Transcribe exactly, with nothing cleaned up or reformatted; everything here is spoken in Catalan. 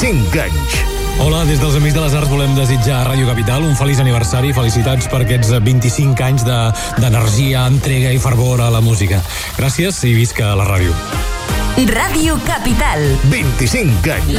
vint-i-cinc anys. Hola, des dels Amics de les Arts volem desitjar a Ràdio Capital un feliç aniversari. Felicitats per aquests vint-i-cinc anys de, d'energia, entrega i fervor a la música. Gràcies i visca la ràdio. Ràdio Capital. vint-i-cinc anys.